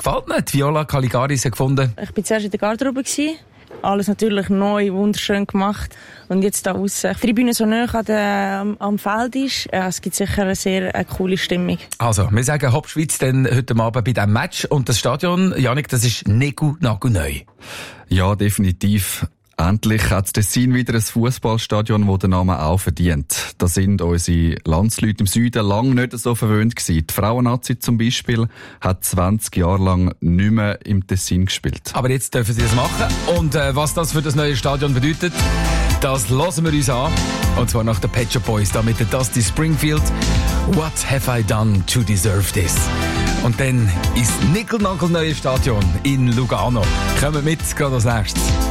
gefällt mir? Die Viola Caligaris hat gefunden. Ich war zuerst in der Garderobe. Alles natürlich neu, wunderschön gemacht. Und jetzt da aussen, die Tribüne so nah am Feld ist, es gibt sicher eine sehr coole Stimmung. Also, wir sagen Hop Schweiz dann heute Abend bei diesem Match. Und das Stadion, Janik, das ist neu. Ja, definitiv. Endlich hat das Tessin wieder ein Fußballstadion, das den Namen auch verdient. Da sind unsere Landsleute im Süden lange nicht so verwöhnt gewesen. Die Frauennazi zum Beispiel hat 20 Jahre lang nicht mehr im Tessin gespielt. Aber jetzt dürfen sie es machen. Und was das für das neue Stadion bedeutet, das hören wir uns an. Und zwar nach den Pet Shop Boys, da mit der Dusty Springfield. What have I done to deserve this? Und dann ist nickel-nagel neue Stadion in Lugano. Kommen mit, gerade als nächstes.